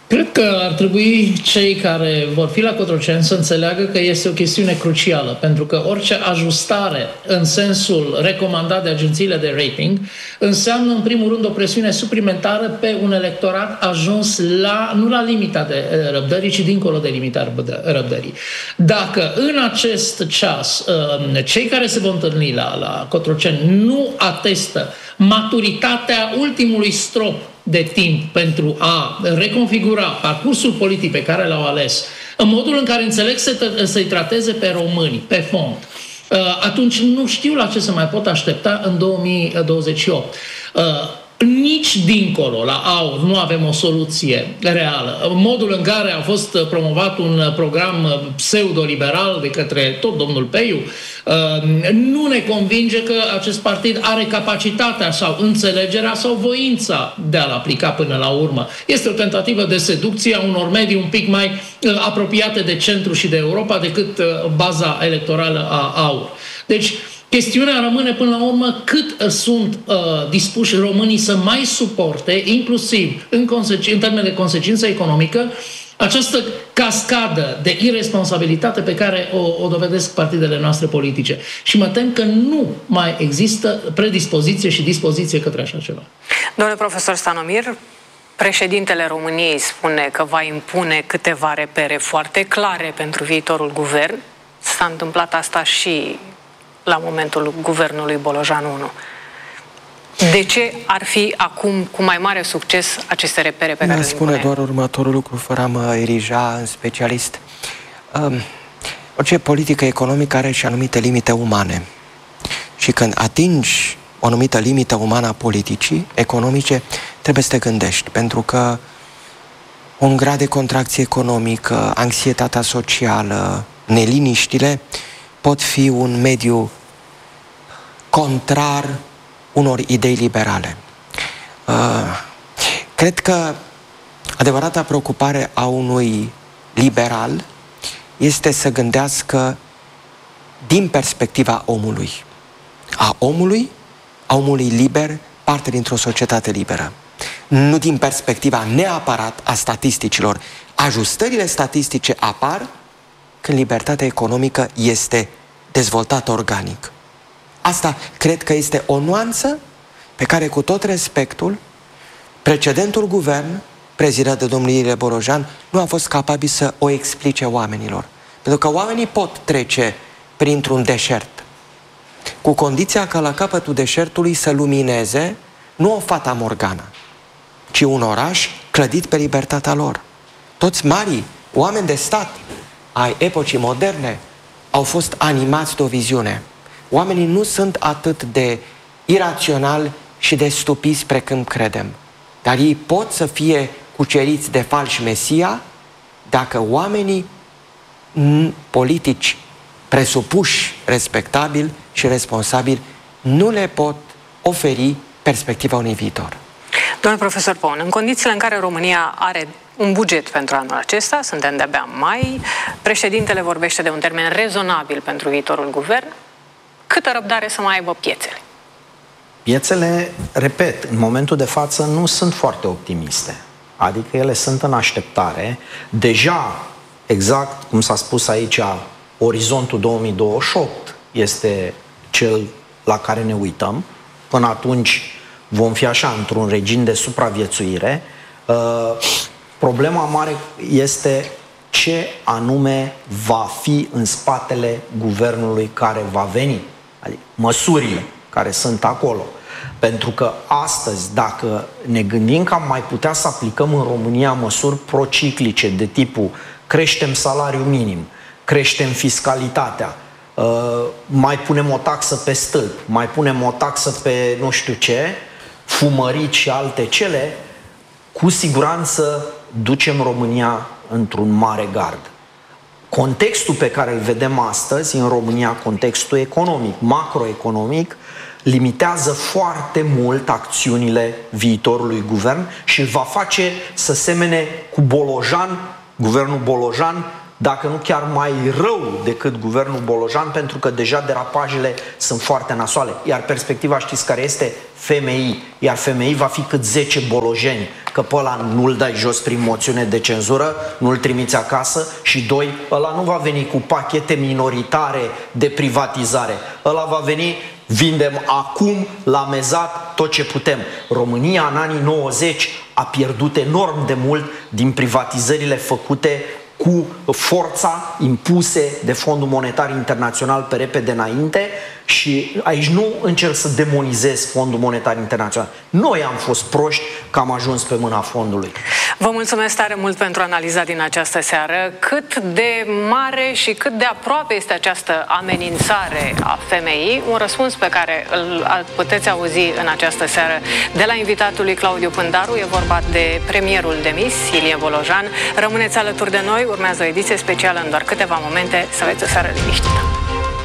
Cred că ar trebui cei care vor fi la Cotroceni să înțeleagă că este o chestiune crucială, pentru că orice ajustare în sensul recomandat de agențiile de rating înseamnă, în primul rând, o presiune suplimentară pe un electorat ajuns nu la limita de răbdării, ci dincolo de limita răbdării. Dacă în acest ceas cei care se vor întâlni la Cotroceni nu atestă maturitatea ultimului strop de timp pentru a reconfigura parcursul politic pe care l-au ales, în modul în care înțeleg să-i trateze pe români, pe fond, atunci nu știu la ce se mai pot aștepta în 2028. Nici dincolo, la AUR, nu avem o soluție reală. Modul în care a fost promovat un program pseudo-liberal de către tot domnul Peiu nu ne convinge că acest partid are capacitatea sau înțelegerea sau voința de a-l aplica până la urmă. Este o tentativă de seducție a unor medii un pic mai apropiate de centru și de Europa decât baza electorală a AUR. Deci, chestiunea rămâne până la urmă cât sunt dispuși românii să mai suporte, inclusiv în termen de consecință economică, această cascadă de irresponsabilitate pe care o dovedesc partidele noastre politice. Și mă tem că nu mai există predispoziție și dispoziție către așa ceva. Domnule profesor Stanomir, președintele României spune că va impune câteva repere foarte clare pentru viitorul guvern. S-a întâmplat asta și la momentul guvernului Bolojan 1. De ce ar fi acum cu mai mare succes aceste repere pe care le impune? Spune doar următorul lucru, fără a mă erija în specialist. Orice politică economică are și anumite limite umane. Și când atingi o anumită limită umană a politicii economice, trebuie să te gândești. Pentru că un grad de contracție economică, anxietatea socială, neliniștile pot fi un mediu contrar unor idei liberale. Cred că adevărata preocupare a unui liberal este să gândească din perspectiva omului. A omului liber, parte dintr-o societate liberă. Nu din perspectiva neapărat a statisticilor. Ajustările statistice apar când libertatea economică este dezvoltată organic. Asta cred că este o nuanță pe care, cu tot respectul, precedentul guvern, prezidat de domnul Ilie Bolojan, nu a fost capabil să o explice oamenilor. Pentru că oamenii pot trece printr-un deșert, cu condiția ca la capătul deșertului să lumineze nu o fata Morgana, ci un oraș clădit pe libertatea lor. Toți marii oameni de stat ai epocii moderne au fost animați de o viziune. Oamenii nu sunt atât de iraționali și de stupiți precum credem. Dar ei pot să fie cuceriți de falși mesia dacă oamenii politici presupuși respectabili și responsabili nu le pot oferi perspectiva unui viitor. Domnule profesor Paun, în condițiile în care România are un buget pentru anul acesta, suntem de-abia în mai, președintele vorbește de un termen rezonabil pentru viitorul guvern, câtă răbdare să mai aibă piețele? Piețele, repet, în momentul de față nu sunt foarte optimiste. Adică ele sunt în așteptare. Deja, exact cum s-a spus aici, orizontul 2028 este cel la care ne uităm. Până atunci vom fi așa, într-un regim de supraviețuire. Problema mare este ce anume va fi în spatele guvernului care va veni. Adică măsurile care sunt acolo. Pentru că astăzi, dacă ne gândim că am mai putea să aplicăm în România măsuri prociclice de tipul creștem salariul minim, creștem fiscalitatea, mai punem o taxă pe stâlp, mai punem o taxă pe nu știu ce, fumărit și alte cele, cu siguranță ducem România într-un mare gard. Contextul pe care îl vedem astăzi în România, contextul economic, macroeconomic, limitează foarte mult acțiunile viitorului guvern și îl va face să semene cu Bolojan, guvernul Bolojan, dacă nu chiar mai rău decât guvernul Bolojan, pentru că deja derapajele sunt foarte nasoale. Iar perspectiva, știți care este? FMI. Iar FMI va fi cât 10 bolojeni, că pe ăla nu-l dai jos prin moțiune de cenzură, nu-l trimiți acasă, și doi, ăla nu va veni cu pachete minoritare de privatizare. Ăla va veni: vindem acum la mezat tot ce putem. România în anii 90 a pierdut enorm de mult din privatizările făcute cu forța impuse de Fondul Monetar Internațional pe repede înainte, și aici nu încerc să demonizez Fondul Monetar Internațional. Noi am fost proști că am ajuns pe mâna fondului. Vă mulțumesc tare mult pentru analiza din această seară. Cât de mare și cât de aproape este această amenințare a FMI? Un răspuns pe care îl puteți auzi în această seară de la invitatul lui Claudiu Pândaru. E vorba de premierul demis, Ilie Bolojan. Rămâneți alături de noi, urmează o ediție specială în doar câteva momente. Să aveți o seară liniștită.